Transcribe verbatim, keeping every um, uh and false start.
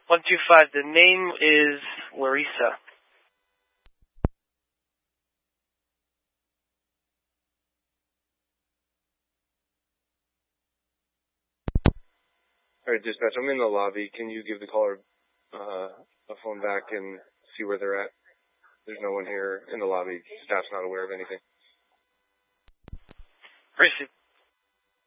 one two five. The name is Larissa. All right, dispatch, I'm in the lobby. Can you give the caller uh, a phone back and see where they're at? There's no one here in the lobby. Staff's not aware of anything. Receive.